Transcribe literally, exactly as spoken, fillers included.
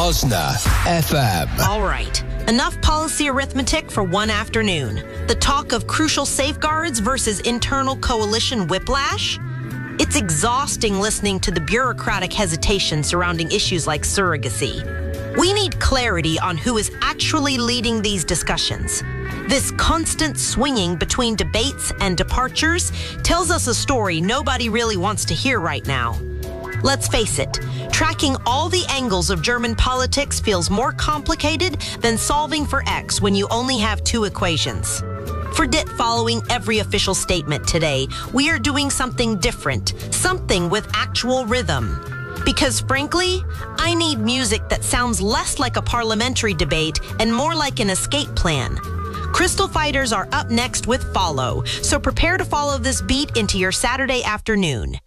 Osna F M. All right, enough policy arithmetic for one afternoon. The talk of crucial safeguards versus internal coalition whiplash? It's exhausting listening to the bureaucratic hesitation surrounding issues like surrogacy. We need clarity on who is actually leading these discussions. This constant swinging between debates and departures tells us a story nobody really wants to hear right now. Let's face it, tracking all the angles of German politics feels more complicated than solving for X when you only have two equations. Forget following every official statement today. We are doing something different, something with actual rhythm. Because frankly, I need music that sounds less like a parliamentary debate and more like an escape plan. Crystal Fighters are up next with Follow, so prepare to follow this beat into your Saturday afternoon.